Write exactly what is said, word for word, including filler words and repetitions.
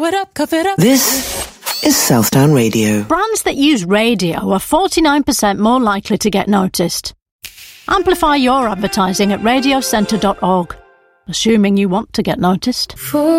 it up, cough it up. This is Southdown Radio. Brands that use radio are forty-nine percent more likely to get noticed. Amplify your advertising at radio centre dot org, assuming you want to get noticed.